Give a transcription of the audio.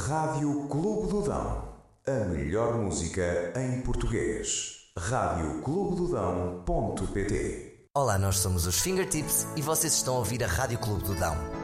Rádio Clube do Dão. A melhor música em português. radioclubedodão.pt. Olá, nós somos os Fingertips e vocês estão a ouvir a Rádio Clube do Dão.